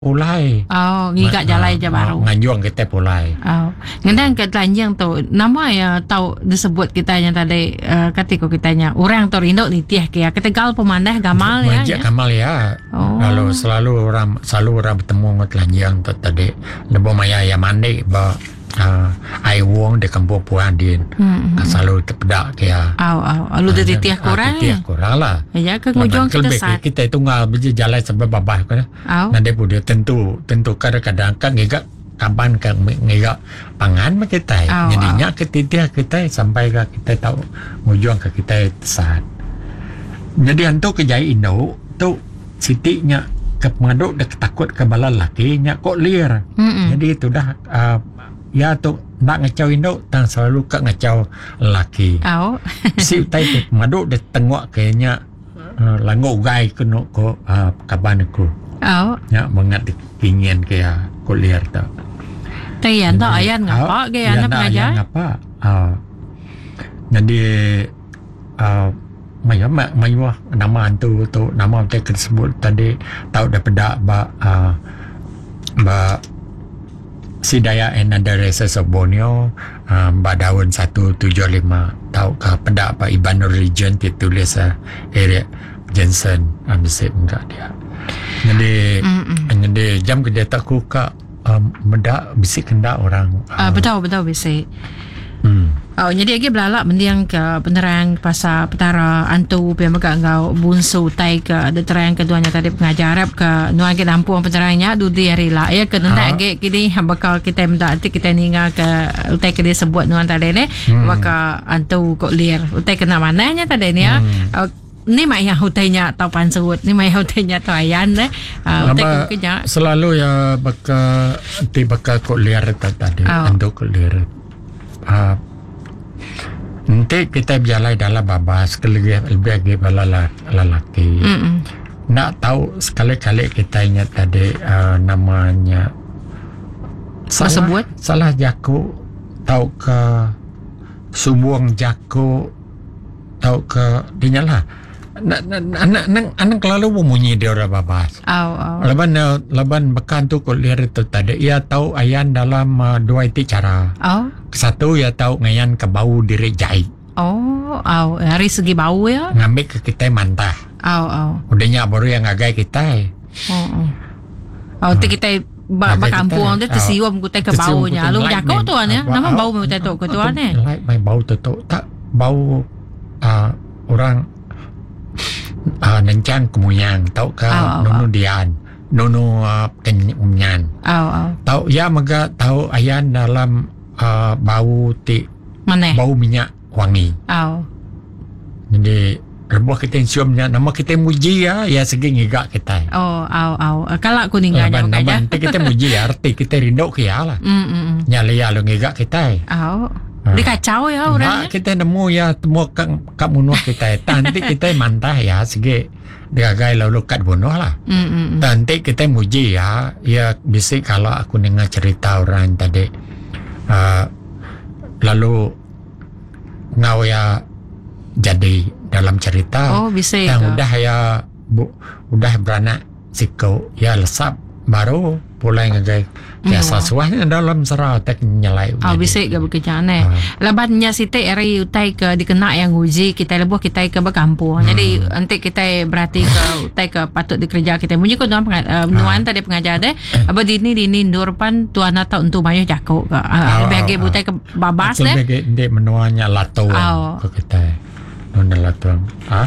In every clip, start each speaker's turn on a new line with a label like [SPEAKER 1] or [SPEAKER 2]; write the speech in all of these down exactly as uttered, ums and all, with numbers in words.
[SPEAKER 1] Ulai.
[SPEAKER 2] Oh, ngigak jalai je baru.
[SPEAKER 1] Nganjuang kita pulai.
[SPEAKER 2] Oh, ngendang ke telanjang tu nama ya tahu disebut kitanya tadi uh, ketika kitanya orang tu rindu ni tiah kia ketegal pemandah gamal ya.
[SPEAKER 1] Majak gamal ya.
[SPEAKER 2] Oh.
[SPEAKER 1] Lalu selalu orang selalu orang bertemu dengan telanjang tu tadi. Lebo maya ya mandi ba uh, ai wong de kampung Puandin. Hmm, hmm. Selalu terpedak kia.
[SPEAKER 2] Au au. Lalu dari tiah kurang.
[SPEAKER 1] Tiah kurang lah.
[SPEAKER 2] Ya ke ngujung kita sat.
[SPEAKER 1] Kita itu ngal berjalan sampai babah kan. Nanti pun dia tentu tentu kadang-kadang kan ngigak kapan kan ngigak pangan mak kita. Oh, jadinya oh. Ketitia kita sampai ke kita tahu ngujung ke kita saat. Jadi antu kejai Indo tu sitiknya ke pengaduk dah takut ke bala laki nya kok liar. Mm-mm. Jadi itu dah uh, ya tu nak ngacau Indo tang selalu ke ngacau laki.
[SPEAKER 2] Oh.
[SPEAKER 1] Si tai pengaduk dah tengok kayaknya uh, lango gai kena ko uh, kaban aku.
[SPEAKER 2] Oh.
[SPEAKER 1] Ya mengat ingin kaya kuliah tu.
[SPEAKER 2] Tayan tak ayan ngapa ke anak pengajar?
[SPEAKER 1] Ngapa? Ah. Jadi ah mai mak mai wah nama tu tu nama dia tersebut tadi tahu dah pedak ba ah ba Sidaya and other races of Borneo um, ba daun satu tujuh lima tahu ke pedak ba Iban region ditulis uh, area Jensen ambil enggak dia. Jadi Mm-mm. jadi jam kerja tak ku ka um, mendak bisik kendak orang
[SPEAKER 2] uh, uh, betul betul bisik. Hmm. Oh, jadi lagi belalak mendiang ke penerang pasal petara antu pia megak ngau bunsu tai ke ada terang keduanya tadi pengajar Arab ke nuan ke dampung penerangnya dudi hari lah ya ke nanti lagi kini bakal kita mendak kita ninga ke utai ke dia sebut nuan tadi ni hmm. bakal antu kok liar utai kena mananya tadi ni ya. Hmm. Uh, ni mai yang hutainya tau pansut ni mai hutainya tau ayan deh uh, utai kenya
[SPEAKER 1] selalu ya bakal ti bakal kok liar tadi oh. Antu kok liar uh, nanti kita berjalan dalam babas lebih lebih lagi bala lelaki Mm-mm. nak tahu sekali-kali kita ingat tadi uh, namanya salah
[SPEAKER 2] sebut
[SPEAKER 1] salah jaku tahu ke subuang jaku tahu ke dinyalah anak anak anak lalu memunyi dia orang babas.
[SPEAKER 2] Oh, oh.
[SPEAKER 1] Laban laban bekan tu kau lihat itu tadi. Ia tahu ayan dalam uh, dua itu cara.
[SPEAKER 2] Oh.
[SPEAKER 1] Satu ia tahu ngayan ke bau diri jahit.
[SPEAKER 2] Oh, oh. Dari segi bau ya?
[SPEAKER 1] Ngambil ke kita mantah.
[SPEAKER 2] Oh, oh.
[SPEAKER 1] Udahnya baru yang ngagai kita.
[SPEAKER 2] Oh, oh. Oh, tu kita ba kampung tu tersium kita ke baunya. Lalu jago tu ya. Nama bau kita tu ke tu ane.
[SPEAKER 1] Like my bau tu tu tak bau uh, orang Uh, nencang kemuyang tahu ke oh, nono oh. Dian nono uh, kenyang
[SPEAKER 2] oh, oh.
[SPEAKER 1] tahu ya mega tahu ayan dalam uh, bau ti
[SPEAKER 2] mana
[SPEAKER 1] bau minyak wangi
[SPEAKER 2] oh.
[SPEAKER 1] Jadi rebuh kita ciumnya nama kita muji ya ya segi ngigak kita
[SPEAKER 2] oh oh oh kalau aku ninggalnya
[SPEAKER 1] aja nanti kita muji arti kita rindu ke ya lah
[SPEAKER 2] mm, mm, mm.
[SPEAKER 1] nyali ya lo ngigak kita
[SPEAKER 2] oh dia kacau ya orangnya.
[SPEAKER 1] Kita nemu ya temu kang kamunuh kita. Nanti kita mantah ya segi dia gai lalu kat bunuh lah. Mm, mm, nanti kita muji ya. Ya bisa kalau aku dengar cerita orang tadi. Uh, lalu ngau ya jadi dalam cerita.
[SPEAKER 2] Oh bisa.
[SPEAKER 1] Yang udah ya bu, udah beranak siko ya lesap baru pulai ngagai biasa oh. Suahnya dalam serah tek nyalai
[SPEAKER 2] oh bisa ke bekerja ne uh. Labannya site eri utai ke dikena yang uji kita lebuh kita ke berkampung hmm. Jadi nanti kita berarti ke utai ke patut dikerja kita munyi ko nuan uh, nuan uh. tadi pengajar deh apa dini dini ndurpan tuan atau untuk mayu jago ke uh, bagi uh, utai ke babas deh
[SPEAKER 1] bagi ndek menuanya lato
[SPEAKER 2] oh.
[SPEAKER 1] Ke kita non lato ah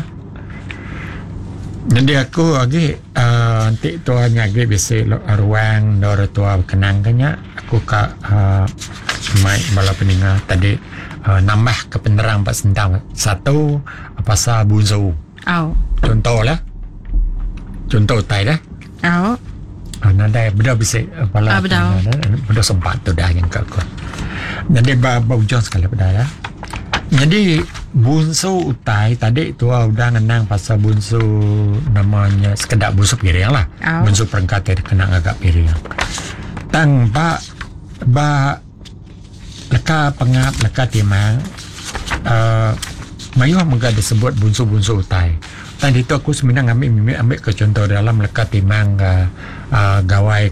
[SPEAKER 1] jadi aku lagi uh, nanti tuanya lagi bisa ruang dor tua kenang kanya aku ka uh, mai bala peninga tadi uh, nambah ke penerang pak sentang satu pasal bunsu.
[SPEAKER 2] Oh.
[SPEAKER 1] Contoh lah. Contoh tai dah.
[SPEAKER 2] Oh.
[SPEAKER 1] Nada beda bisa bala.
[SPEAKER 2] Ah, beda.
[SPEAKER 1] Beda sempat tu dah yang aku. Jadi ba bau jos sekali beda lah. Jadi bunsu utai tadi tu udah ngenang pasal bunsu namanya sekedar bunsu piring lah. Oh. Bunsu perangkat kena agak piring. Tang ba ba leka pengap leka timang uh, mayuh mega disebut bunsu-bunsu utai. tadi tu aku sebenarnya ambil ambil, ambil ke contoh dalam lekat timang uh, uh, gawai